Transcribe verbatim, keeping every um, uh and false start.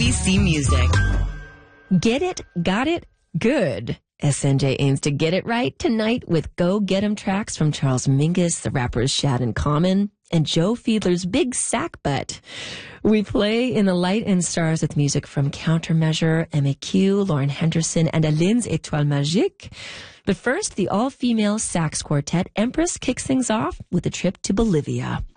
B C Music. Get it, got it, good. S N J aims to get it right tonight with Go Get 'Em tracks from Charles Mingus, the rappers Shad and Common, and Joe Fiedler's Big Sack Butt. We play in the light and stars with music from Countermeasure, M A Q, Lauren Henderson, and Aline's Étoile Magique. But first, the all-female sax quartet Empress kicks things off with a trip to Bolivia.